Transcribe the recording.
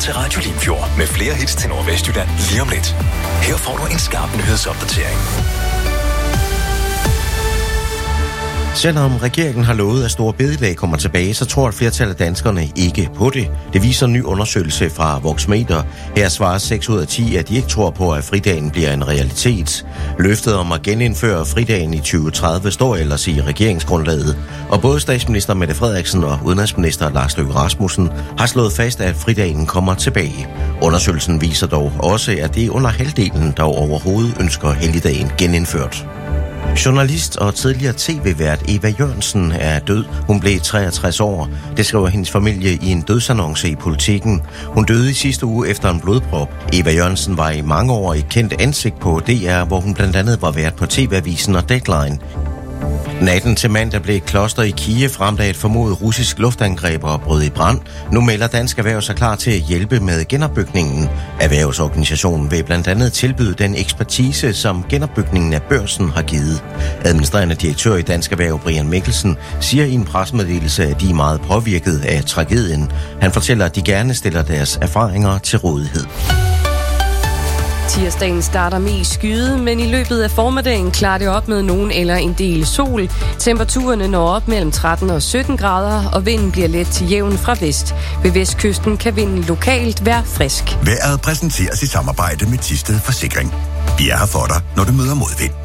til Radio Limfjord med flere hits til Nordvestjylland lige om lidt. Her får du en skarp nyhedsopdatering. Selvom regeringen har lovet, at Store Bededag kommer tilbage, så tror et flertal af danskerne ikke på det. Det viser en ny undersøgelse fra Voxmeter. Her svarer 6 ud af 10, at de ikke tror på, at fridagen bliver en realitet. Løftet om at genindføre fridagen i 2030 står ellers i regeringsgrundlaget. Og både statsminister Mette Frederiksen og udenrigsminister Lars Løkke Rasmussen har slået fast, at fridagen kommer tilbage. Undersøgelsen viser dog også, at det er under halvdelen, der overhovedet ønsker helligdagen genindført. Journalist og tidligere tv-vært Eva Jørgensen er død. Hun blev 63 år. Det skriver hendes familie i en dødsannonce i Politiken. Hun døde i sidste uge efter en blodprop. Eva Jørgensen var i mange år et kendt ansigt på DR, hvor hun blandt andet var vært på TV-avisen og Deadline. Natten til mandag blev et kloster i Kiev ramt af et formodet russisk luftangreb og brød i brand. Nu melder Dansk Erhverv sig klar til at hjælpe med genopbygningen. Erhvervsorganisationen vil blandt andet tilbyde den ekspertise, som genopbygningen af Børsen har givet. Administrerende direktør i Dansk Erhverv, Brian Mikkelsen, siger i en pressemeddelelse, at de er meget påvirket af tragedien. Han fortæller, at de gerne stiller deres erfaringer til rådighed. Tirsdagen starter mest skyet, men i løbet af formiddagen klarer det op med nogen eller en del sol. Temperaturerne når op mellem 13 og 17 grader, og vinden bliver let til jævn fra vest. Ved vestkysten kan vinden lokalt være frisk. Vejret præsenteres i samarbejde med Thisted Forsikring. Vi er her for dig, når du møder modvind.